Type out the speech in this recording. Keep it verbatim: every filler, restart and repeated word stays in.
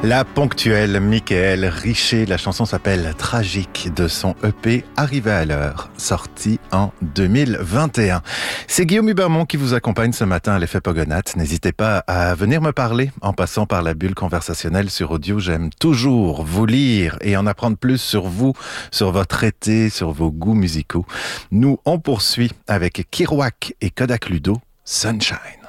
La ponctuelle Mickaël Richer, la chanson s'appelle Tragique de son E P Arrivé à l'heure, sorti en deux mille vingt et un. C'est Guillaume Hubermont qui vous accompagne ce matin à l'effet Pogonates. N'hésitez pas à venir me parler en passant par la bulle conversationnelle sur audio. J'aime toujours vous lire et en apprendre plus sur vous, sur votre été, sur vos goûts musicaux. Nous, on poursuit avec Kerouac et Kodak Ludo, Sunshine.